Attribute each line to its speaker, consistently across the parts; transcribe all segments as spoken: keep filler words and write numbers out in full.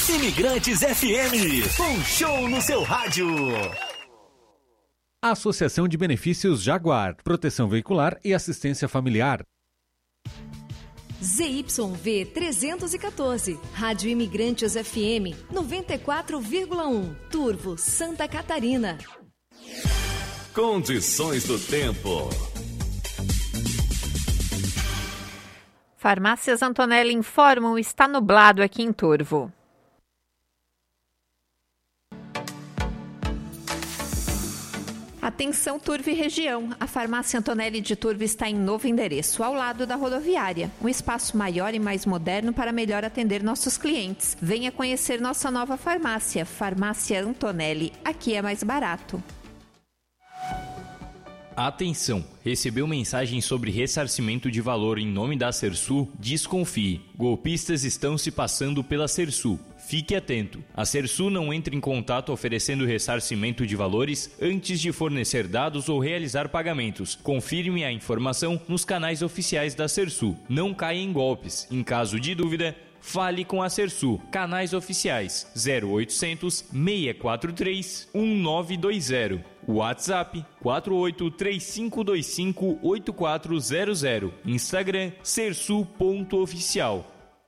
Speaker 1: Imigrantes F M, um show no seu rádio.
Speaker 2: Associação de Benefícios Jaguar, Proteção Veicular e Assistência Familiar.
Speaker 3: Z Y V trezentos e quatorze, Rádio Imigrantes F M, noventa e quatro vírgula um, Turvo, Santa Catarina.
Speaker 1: Condições do tempo.
Speaker 4: Farmácias Antonelli informam, está nublado aqui em Turvo. Atenção Turvo e região, a Farmácia Antonelli de Turvo está em novo endereço, ao lado da rodoviária. Um espaço maior e mais moderno para melhor atender nossos clientes. Venha conhecer nossa nova farmácia, Farmácia Antonelli, aqui é mais barato.
Speaker 5: Atenção! Recebeu mensagem sobre ressarcimento de valor em nome da Sersul? Desconfie. Golpistas estão se passando pela Sersul. Fique atento. A Sersul não entra em contato oferecendo ressarcimento de valores antes de fornecer dados ou realizar pagamentos. Confirme a informação nos canais oficiais da Sersul. Não caia em golpes. Em caso de dúvida, fale com a Sersul. Canais oficiais zero oitocentos, seis quatro três, um nove dois zero. WhatsApp quatro oito três cinco dois cinco oito quatro zero zero. Instagram sersul ponto oficial.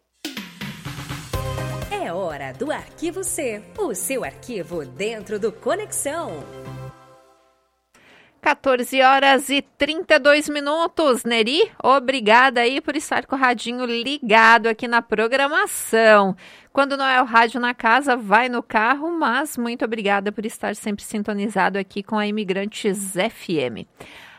Speaker 6: É hora do Arquivo C, o seu arquivo dentro do Conexão.
Speaker 4: quatorze horas e trinta e dois minutos. Neri, obrigada aí por estar com o radinho ligado aqui na programação. Quando não é o rádio na casa, vai no carro, mas muito obrigada por estar sempre sintonizado aqui com a Imigrantes F M.